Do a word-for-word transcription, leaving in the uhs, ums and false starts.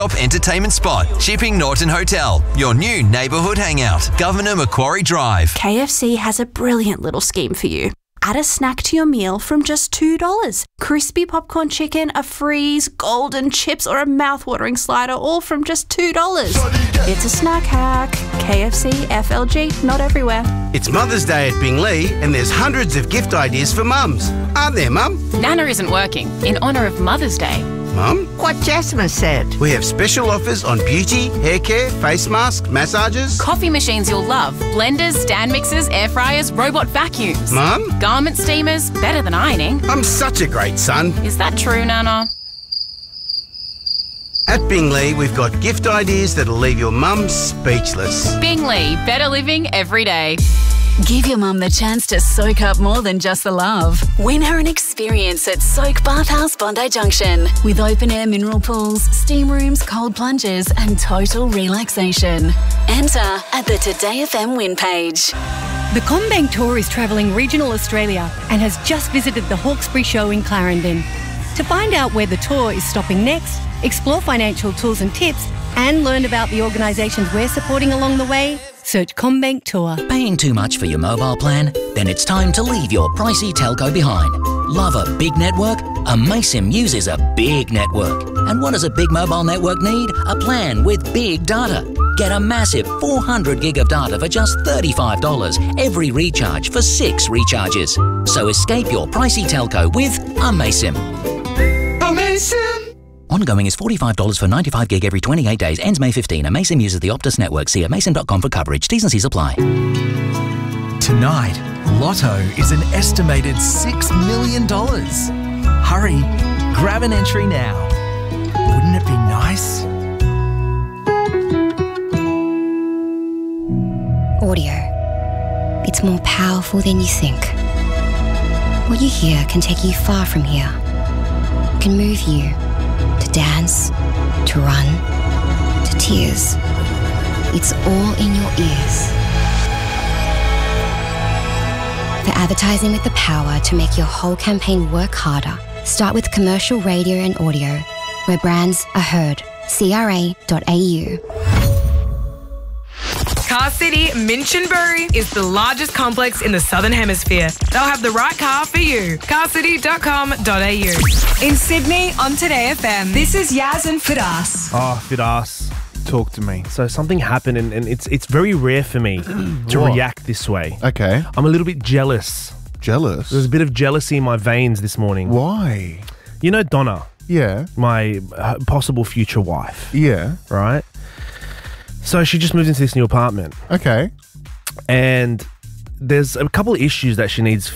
Entertainment spot. Shipping Norton Hotel. Your new neighbourhood hangout. Governor Macquarie Drive. K F C has a brilliant little scheme for you. Add a snack to your meal from just two dollars. Crispy popcorn chicken, a freeze, golden chips or a mouth-watering slider, all from just two dollars. It's a snack hack. K F C, F L G, not everywhere. It's Mother's Day at Binglee and there's hundreds of gift ideas for mums. Aren't there, Mum? Nana isn't working in honour of Mother's Day. Mum? What Jasmine said. We have special offers on beauty, hair care, face masks, massages. Coffee machines you'll love. Blenders, stand mixers, air fryers, robot vacuums. Mum? Garment steamers, better than ironing. I'm such a great son. Is that true, Nana? At Binglee, we've got gift ideas that'll leave your mum speechless. Binglee, better living every day. Give your mum the chance to soak up more than just the love. Win her an experience at Soak Bathhouse Bondi Junction with open-air mineral pools, steam rooms, cold plunges and total relaxation. Enter at the Today F M win page. The CommBank Tour is travelling regional Australia and has just visited the Hawkesbury Show in Clarendon. To find out where the tour is stopping next, explore financial tools and tips and learn about the organisations we're supporting along the way, search CommBank Tour. Paying too much for your mobile plan? Then it's time to leave your pricey telco behind. Love a big network? Amaysim uses a big network. And what does a big mobile network need? A plan with big data. Get a massive four hundred gig of data for just thirty-five dollars every recharge for six recharges. So escape your pricey telco with Amaysim. Amaysim! Ongoing is forty-five dollars for ninety-five gig every twenty-eight days. Ends May fifteenth. Amaysim uses the Optus network. See amaysim dot com for coverage. T's and C's apply. Tonight, Lotto is an estimated six million dollars. Hurry, grab an entry now. Wouldn't it be nice? Audio. It's more powerful than you think. What you hear can take you far from here. It can move you to dance, to run, to tears. It's all in your ears. For advertising with the power to make your whole campaign work harder, start with commercial radio and audio, where brands are heard. C R A dot A U. Car City Minchinbury is the largest complex in the Southern Hemisphere. They'll have the right car for you. car city dot com dot a u. In Sydney on Today F M, this is Yaz and Firas. Oh, Firas, talk to me. So something happened and, and it's it's very rare for me to What? react this way. Okay. I'm a little bit jealous. Jealous? There's a bit of jealousy in my veins this morning. Why? You know Donna? Yeah. My uh, possible future wife. Yeah. Right? So she just moved into this new apartment. Okay. And there's a couple of issues that she needs